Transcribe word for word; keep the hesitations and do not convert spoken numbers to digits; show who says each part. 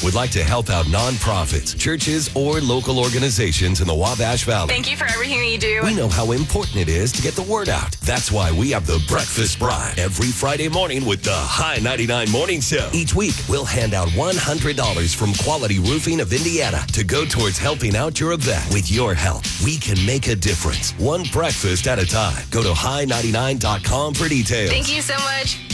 Speaker 1: would like to help out nonprofits, churches, or local organizations in the Wabash Valley.
Speaker 2: Thank you for everything that you do.
Speaker 1: We know how important it is to get the word out. That's why we have the Breakfast Bribe every Friday morning with the High ninety-nine Morning Show. Each week, we'll hand out one hundred dollars from Quality Roofing of Indiana to go towards helping out your event. With your help, we can make a difference, one breakfast at a time. Go to high ninety-nine dot com for details.
Speaker 2: Thank you so much.